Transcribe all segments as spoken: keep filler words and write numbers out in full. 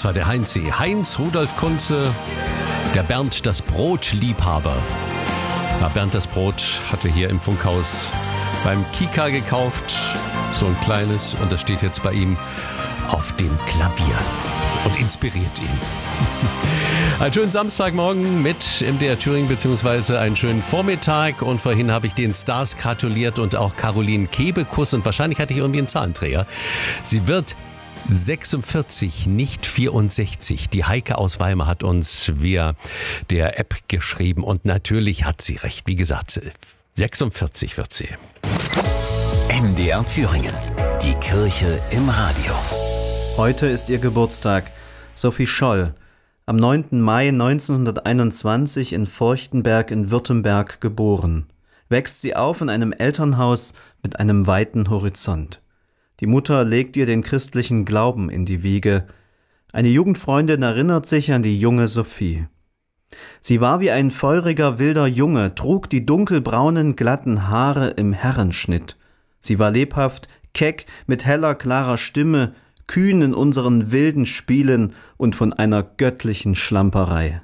Das war der Heinzi. Heinz Rudolf Kunze, der Bernd das Brot-Liebhaber. Ja, Bernd das Brot hatte hier im Funkhaus beim Kika gekauft. So ein kleines. Und das steht jetzt bei ihm auf dem Klavier und inspiriert ihn. Einen schönen Samstagmorgen mit M D R Thüringen, beziehungsweise einen schönen Vormittag. Und vorhin habe ich den Stars gratuliert und auch Caroline Kebekus. Und wahrscheinlich hatte ich irgendwie einen Zahlendreher. Sie wird sechsundvierzig, nicht vierundsechzig. Die Heike aus Weimar hat uns via der App geschrieben. Und natürlich hat sie recht. Wie gesagt, sechsundvierzig wird sie. M D R Thüringen. Die Kirche im Radio. Heute ist ihr Geburtstag. Sophie Scholl. Am neunten Mai neunzehnhunderteinundzwanzig in Forchtenberg in Württemberg geboren. Wächst sie auf in einem Elternhaus mit einem weiten Horizont. Die Mutter legt ihr den christlichen Glauben in die Wiege. Eine Jugendfreundin erinnert sich an die junge Sophie. Sie war wie ein feuriger, wilder Junge, trug die dunkelbraunen, glatten Haare im Herrenschnitt. Sie war lebhaft, keck, mit heller, klarer Stimme, kühn in unseren wilden Spielen und von einer göttlichen Schlamperei.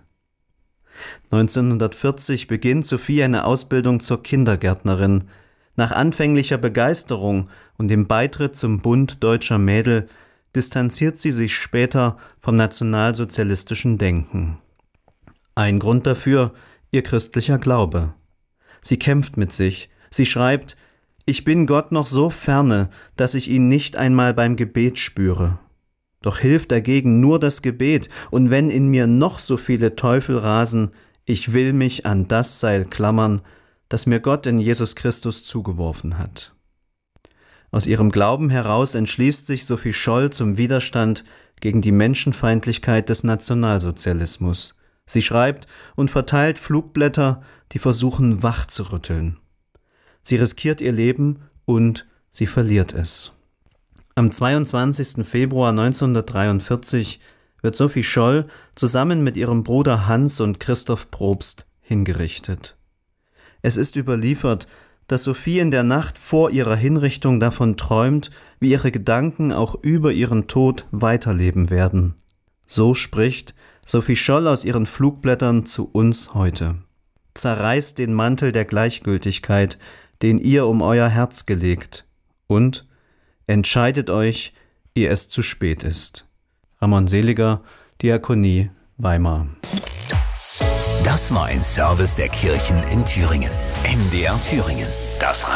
neunzehnhundertvierzig beginnt Sophie eine Ausbildung zur Kindergärtnerin. Nach anfänglicher Begeisterung und dem Beitritt zum Bund Deutscher Mädel distanziert sie sich später vom nationalsozialistischen Denken. Ein Grund dafür ihr christlicher Glaube. Sie kämpft mit sich. Sie schreibt: Ich bin Gott noch so ferne, dass ich ihn nicht einmal beim Gebet spüre. Doch hilft dagegen nur das Gebet, und wenn in mir noch so viele Teufel rasen, ich will mich an das Seil klammern, das mir Gott in Jesus Christus zugeworfen hat. Aus ihrem Glauben heraus entschließt sich Sophie Scholl zum Widerstand gegen die Menschenfeindlichkeit des Nationalsozialismus. Sie schreibt und verteilt Flugblätter, die versuchen, wach zu rütteln. Sie riskiert ihr Leben und sie verliert es. Am zweiundzwanzigsten Februar neunzehnhundertdreiundvierzig wird Sophie Scholl zusammen mit ihrem Bruder Hans und Christoph Probst hingerichtet. Es ist überliefert, dass Sophie in der Nacht vor ihrer Hinrichtung davon träumt, wie ihre Gedanken auch über ihren Tod weiterleben werden. So spricht Sophie Scholl aus ihren Flugblättern zu uns heute. Zerreißt den Mantel der Gleichgültigkeit, den ihr um euer Herz gelegt, und entscheidet euch, ehe es zu spät ist. Ramon Seliger, Diakonie, Weimar. Das war ein Service der Kirchen in Thüringen. M D R Thüringen. Das